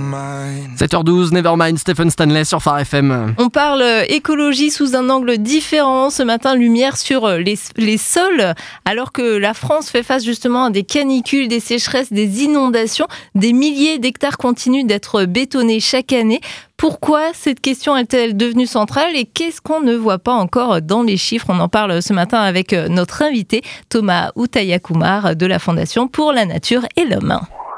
7h12, Nevermind, Stephen Stanley sur Phare FM. On parle écologie sous un angle différent. Ce matin, lumière sur les sols. Alors que la France fait face justement à des canicules, des sécheresses, des inondations, des milliers d'hectares continuent d'être bétonnés chaque année. Pourquoi cette question est-elle devenue centrale et qu'est-ce qu'on ne voit pas encore dans les chiffres? On en parle ce matin avec notre invité Thomas Outayakumar de la Fondation pour la Nature et l'Homme.